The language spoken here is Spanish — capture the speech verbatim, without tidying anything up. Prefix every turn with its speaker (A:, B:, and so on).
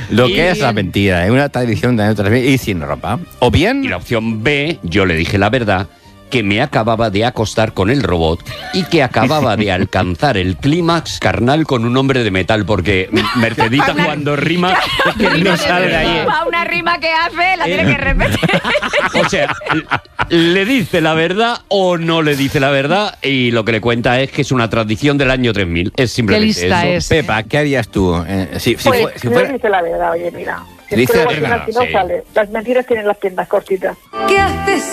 A: Lo
B: Y-
A: que es la mentira, es una tradición de año tres mil y sin ropa. O bien...
B: Y la opción B, yo le dije la verdad, que me acababa de acostar con el robot y que acababa de alcanzar el clímax carnal con un hombre de metal, porque Mercedita cuando rima es que no sale de ahí.
C: A una rima que hace, la tiene que repetir.
B: O sea, le dice la verdad o no le dice la verdad, y lo que le cuenta es que es una tradición del año tres mil. Es simplemente
C: lista
B: eso.
C: es.
A: Pepa, ¿qué harías tú? Eh, si, si
D: Pues
A: fue- si
D: no
A: fuera...
D: dice la verdad, oye, mira. Si
A: Dice
D: es que
A: la
D: luego al final,
B: verdad,
D: si no
B: sí.
D: sale, las mentiras tienen las piernas cortitas.
E: ¿Qué haces